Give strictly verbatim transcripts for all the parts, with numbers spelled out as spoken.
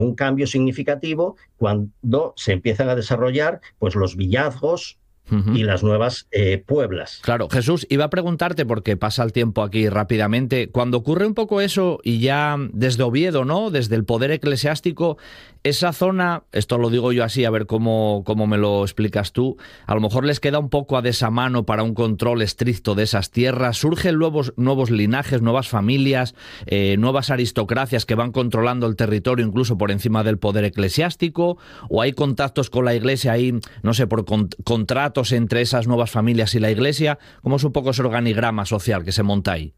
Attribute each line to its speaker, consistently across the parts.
Speaker 1: un cambio significativo cuando se empiezan a desarrollar pues, los villazgos
Speaker 2: Uh-huh.
Speaker 1: y las nuevas eh, pueblas.
Speaker 2: Claro, Jesús, iba a preguntarte, porque pasa el tiempo aquí rápidamente, cuando ocurre un poco eso y ya desde Oviedo, ¿no?, desde el poder eclesiástico, esa zona, esto lo digo yo así, a ver cómo, cómo me lo explicas tú, a lo mejor les queda un poco a desamano para un control estricto de esas tierras, surgen nuevos, nuevos linajes, nuevas familias, eh, nuevas aristocracias que van controlando el territorio incluso por encima del poder eclesiástico, o hay contactos con la Iglesia ahí, no sé, por con, contratos entre esas nuevas familias y la Iglesia. ¿Cómo es un poco ese organigrama social que se monta ahí?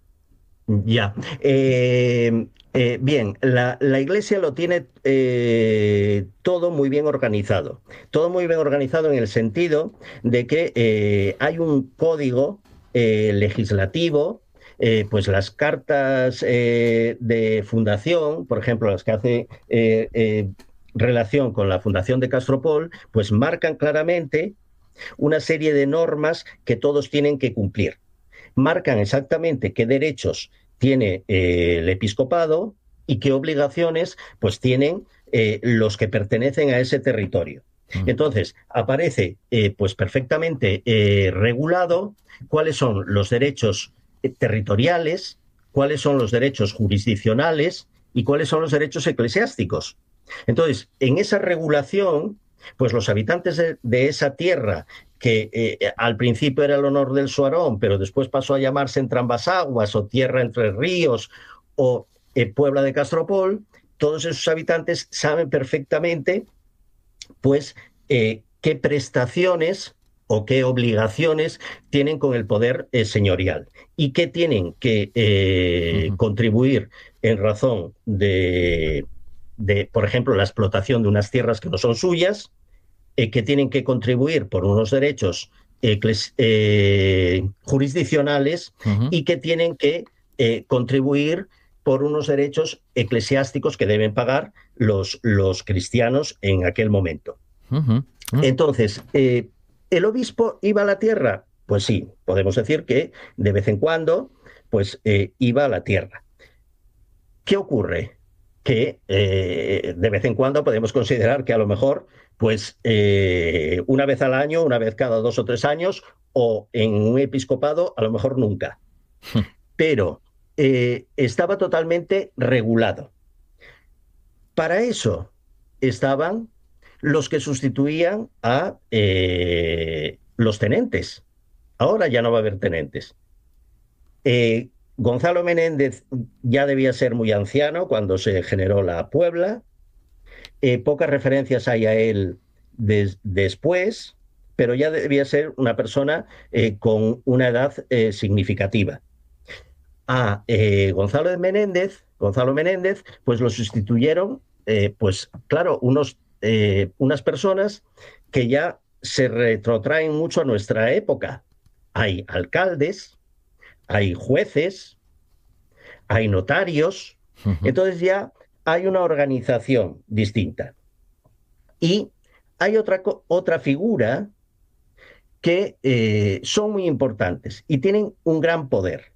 Speaker 1: Ya. Eh, eh, bien, la, la Iglesia lo tiene eh, todo muy bien organizado. Todo muy bien organizado en el sentido de que eh, hay un código eh, legislativo, eh, pues las cartas eh, de fundación, por ejemplo, las que hace eh, eh, relación con la fundación de Castropol, pues marcan claramente una serie de normas que todos tienen que cumplir. Marcan exactamente qué derechos tiene eh, el episcopado y qué obligaciones pues tienen eh, los que pertenecen a ese territorio. Entonces, aparece eh, pues perfectamente eh, regulado cuáles son los derechos territoriales, cuáles son los derechos jurisdiccionales y cuáles son los derechos eclesiásticos. Entonces, en esa regulación, pues los habitantes de, de esa tierra, que eh, al principio era el honor del Suarón, pero después pasó a llamarse Entrambasaguas o Tierra Entre Ríos o eh, Puebla de Castropol, todos esos habitantes saben perfectamente pues eh, qué prestaciones o qué obligaciones tienen con el poder eh, señorial y qué tienen que eh, uh-huh. contribuir en razón de, de, por ejemplo, la explotación de unas tierras que no son suyas, eh, que tienen que contribuir por unos derechos eh, jurisdiccionales uh-huh. y que tienen que eh, contribuir por unos derechos eclesiásticos que deben pagar los, los cristianos en aquel momento. Uh-huh. Uh-huh. Entonces, eh, ¿el obispo iba a la tierra? Pues sí, podemos decir que de vez en cuando pues, eh, iba a la tierra. ¿Qué ocurre? Que eh, de vez en cuando podemos considerar que a lo mejor pues eh, una vez al año, una vez cada dos o tres años, o en un episcopado a lo mejor nunca. Pero eh, estaba totalmente regulado. Para eso estaban los que sustituían a eh, los tenentes. Ahora ya no va a haber tenentes. Eh, Gonzalo Menéndez ya debía ser muy anciano cuando se generó la Puebla. Eh, pocas referencias hay a él des, después, pero ya debía ser una persona eh, con una edad eh, significativa. A eh, Gonzalo Menéndez, Gonzalo Menéndez, pues lo sustituyeron, eh, pues claro, unos, eh, unas personas que ya se retrotraen mucho a nuestra época. Hay alcaldes, hay jueces, hay notarios, uh-huh. Entonces ya hay una organización distinta. Y hay otra, otra figura que eh, son muy importantes y tienen un gran poder,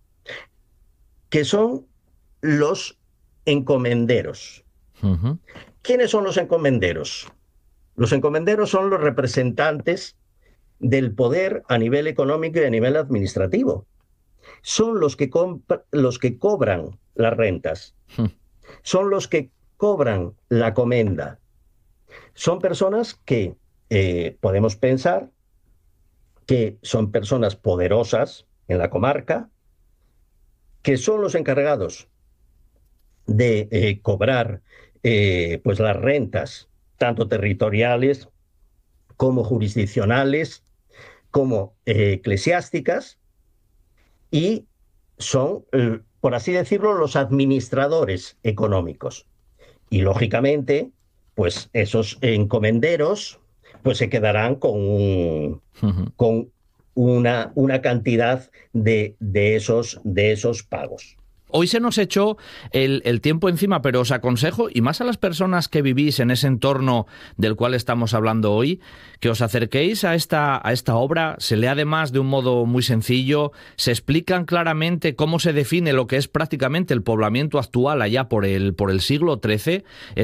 Speaker 1: que son los encomenderos. Uh-huh. ¿Quiénes son los encomenderos? Los encomenderos son los representantes del poder a nivel económico y a nivel administrativo. Son los que, los que cobran las rentas, uh-huh. Son los que cobran la comenda. Son personas que eh, podemos pensar que son personas poderosas en la comarca, que son los encargados de eh, cobrar eh, pues las rentas, tanto territoriales como jurisdiccionales, como eh, eclesiásticas, y son, eh, por así decirlo, los administradores económicos. Y, lógicamente, pues esos encomenderos pues se quedarán con, un, uh-huh. con una, una cantidad de, de, esos, de esos pagos.
Speaker 2: Hoy se nos echó el, el tiempo encima, pero os aconsejo, y más a las personas que vivís en ese entorno del cual estamos hablando hoy, que os acerquéis a esta, a esta obra. Se lee además de un modo muy sencillo, se explican claramente cómo se define lo que es prácticamente el poblamiento actual allá por el, por el siglo trece.